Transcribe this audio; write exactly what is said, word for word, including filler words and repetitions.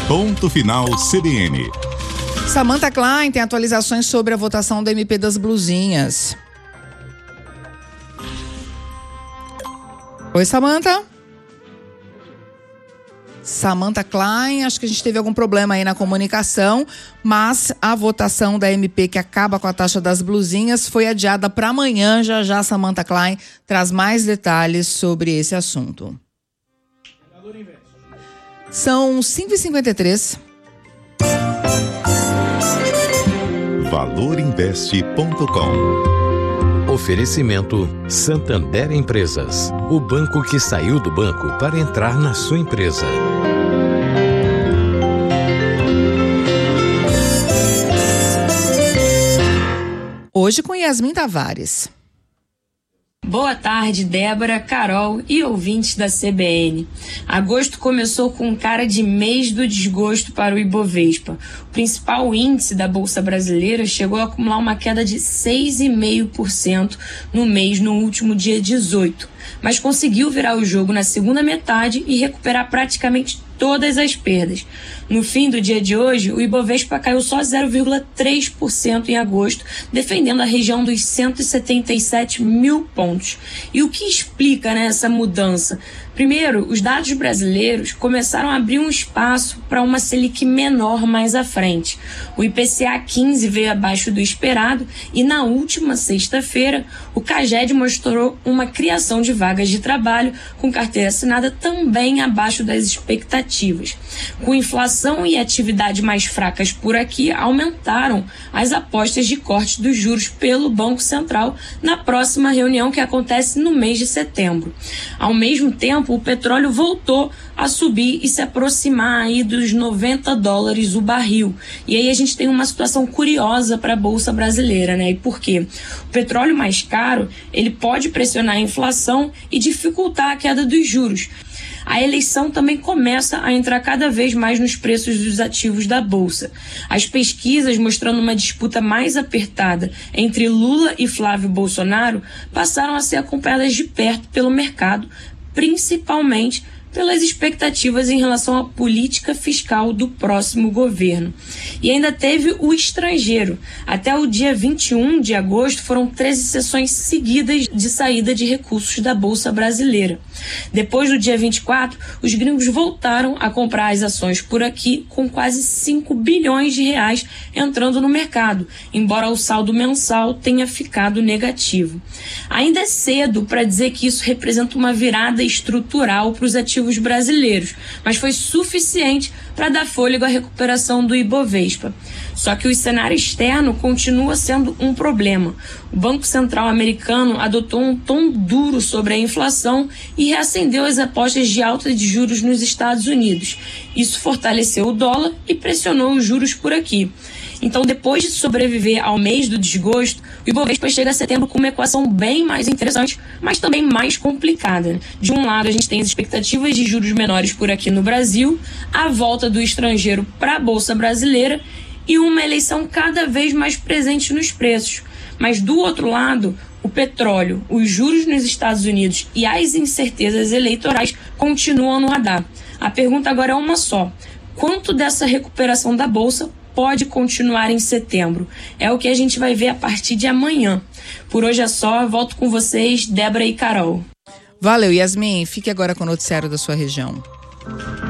Ponto Final C B N. Samantha Klein tem atualizações sobre a votação da M P das blusinhas. Oi, Samantha? Samantha Klein, acho que a gente teve algum problema aí na comunicação, mas a votação da M P que acaba com a taxa das blusinhas foi adiada para amanhã. Já já Samantha Klein traz mais detalhes sobre esse assunto. São cinco e cinquenta e três. valor investe ponto com. Oferecimento Santander Empresas, o banco que saiu do banco para entrar na sua empresa. Hoje com Yasmin Tavares. Boa tarde, Débora, Carol e ouvintes da C B N. Agosto começou com cara de mês do desgosto para o Ibovespa. O principal índice da Bolsa Brasileira chegou a acumular uma queda de seis vírgula cinco por cento no mês no último dia dezoito, mas conseguiu virar o jogo na segunda metade e recuperar praticamente todas as perdas. No fim do dia de hoje, o Ibovespa caiu só zero vírgula três por cento em agosto, defendendo a região dos cento e setenta e sete mil pontos. E o que explica, né, essa mudança? Primeiro, os dados brasileiros começaram a abrir um espaço para uma Selic menor mais à frente. O I P C A quinze veio abaixo do esperado e na última sexta-feira o CAGED mostrou uma criação de vagas de trabalho com carteira assinada também abaixo das expectativas. Com inflação e atividade mais fracas por aqui, aumentaram as apostas de corte dos juros pelo Banco Central na próxima reunião que acontece no mês de setembro. Ao mesmo tempo, o petróleo voltou a subir e se aproximar aí dos noventa dólares o barril. E aí a gente tem uma situação curiosa para a Bolsa Brasileira, né? E por quê? O petróleo mais caro, ele pode pressionar a inflação e dificultar a queda dos juros. A eleição também começa a entrar cada vez mais nos preços dos ativos da Bolsa. As pesquisas mostrando uma disputa mais apertada entre Lula e Flávio Bolsonaro passaram a ser acompanhadas de perto pelo mercado, principalmente pelas expectativas em relação à política fiscal do próximo governo. E ainda teve o estrangeiro. Até o dia vinte e um de agosto foram treze sessões seguidas de saída de recursos da Bolsa Brasileira. Depois do dia vinte e quatro, os gringos voltaram a comprar as ações por aqui com quase cinco bilhões de reais entrando no mercado, embora o saldo mensal tenha ficado negativo. Ainda é cedo para dizer que isso representa uma virada estrutural para os ativos brasileiros, mas foi suficiente para dar fôlego à recuperação do Ibovespa. Só que o cenário externo continua sendo um problema. O Banco Central americano adotou um tom duro sobre a inflação e reacendeu as apostas de alta de juros nos Estados Unidos. Isso fortaleceu o dólar e pressionou os juros por aqui. Então, depois de sobreviver ao mês do desgosto, o Ibovespa chega a setembro com uma equação bem mais interessante, mas também mais complicada. De um lado, a gente tem as expectativas de juros menores por aqui no Brasil, a volta do estrangeiro para a Bolsa Brasileira e uma eleição cada vez mais presente nos preços. Mas, do outro lado, o petróleo, os juros nos Estados Unidos e as incertezas eleitorais continuam no radar. A pergunta agora é uma só: quanto dessa recuperação da Bolsa pode continuar em setembro? É o que a gente vai ver a partir de amanhã. Por hoje é só, volto com vocês, Débora e Carol. Valeu, Yasmin. Fique agora com o noticiário da sua região.